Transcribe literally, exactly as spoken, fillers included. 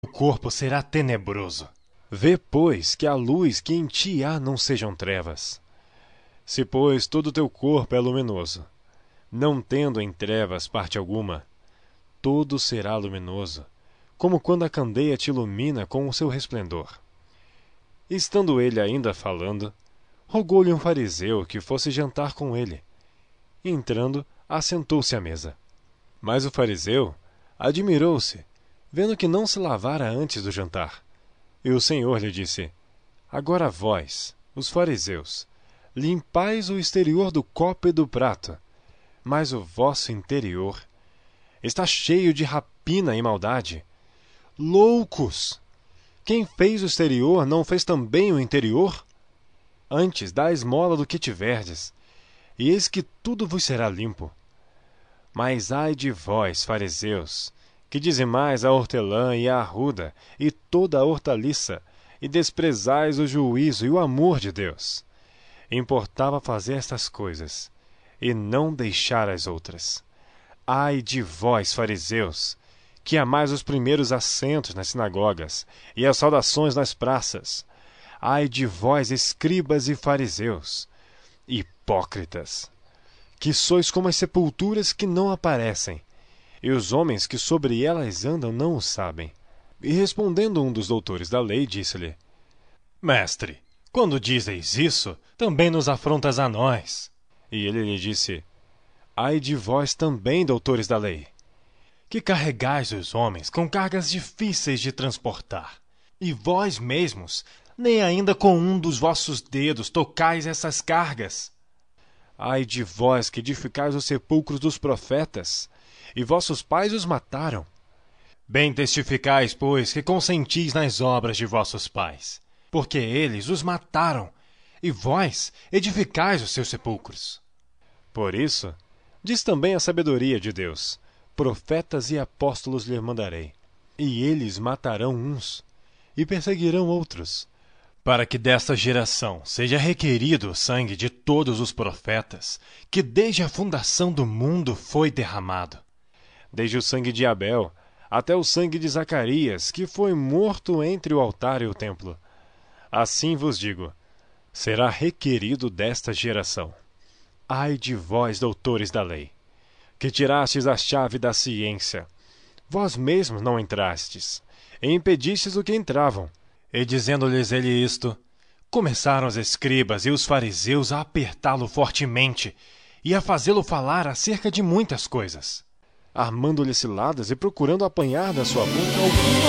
o corpo será tenebroso. Vê, pois, que a luz que em ti há não sejam trevas. Se, pois, todo o teu corpo é luminoso, não tendo em trevas parte alguma, todo será luminoso, como quando a candeia te ilumina com o seu resplendor. Estando ele ainda falando, rogou-lhe um fariseu que fosse jantar com ele. Entrando, assentou-se à mesa. Mas o fariseu admirou-se, vendo que não se lavara antes do jantar. E o Senhor lhe disse: Agora vós, os fariseus, limpais o exterior do copo e do prato, mas o vosso interior está cheio de rapina e maldade. Loucos! Quem fez o exterior não fez também o interior? Antes dá a esmola do que tiverdes, e eis que tudo vos será limpo. Mas ai de vós, fariseus, que dizimais a hortelã e a arruda e toda a hortaliça, e desprezais o juízo e o amor de Deus. Importava fazer estas coisas, e não deixar as outras. Ai de vós, fariseus, que amais os primeiros assentos nas sinagogas e as saudações nas praças. Ai de vós, escribas e fariseus, hipócritas, que sois como as sepulturas que não aparecem, e os homens que sobre elas andam não o sabem. E respondendo um dos doutores da lei, disse-lhe: Mestre, quando dizes isso, também nos afrontas a nós. E ele lhe disse: Ai de vós também, doutores da lei, que carregais os homens com cargas difíceis de transportar, e vós mesmos nem ainda com um dos vossos dedos tocais essas cargas. Ai de vós que edificais os sepulcros dos profetas, e vossos pais os mataram. Bem testificais, pois, que consentis nas obras de vossos pais, porque eles os mataram, e vós edificais os seus sepulcros. Por isso, diz também a sabedoria de Deus: profetas e apóstolos lhe mandarei, e eles matarão uns, e perseguirão outros, para que desta geração seja requerido o sangue de todos os profetas, que desde a fundação do mundo foi derramado, desde o sangue de Abel até o sangue de Zacarias, que foi morto entre o altar e o templo. Assim vos digo, será requerido desta geração. Ai de vós, doutores da lei, que tirastes a chave da ciência. Vós mesmos não entrastes, e impedistes o que entravam. E dizendo-lhes ele isto, começaram os escribas e os fariseus a apertá-lo fortemente e a fazê-lo falar acerca de muitas coisas, armando-lhe ciladas e procurando apanhar da sua boca alguma